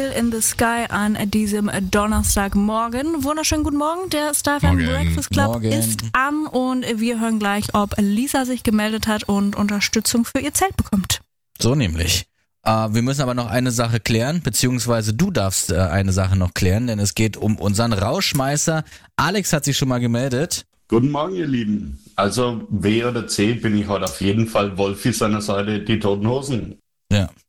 in the Sky an diesem Donnerstagmorgen. Wunderschönen guten Morgen, der Star FM Breakfast Club ist an und wir hören gleich, ob Lisa sich gemeldet hat und Unterstützung für ihr Zelt bekommt. So nämlich. Wir müssen aber noch eine Sache klären, beziehungsweise du darfst eine Sache noch klären, denn es geht um unseren Rauschmeißer. Alex hat sich schon mal gemeldet. Guten Morgen, ihr Lieben. Also W oder C bin ich heute auf jeden Fall Wolfi seiner Seite, die Toten Hosen. Ja,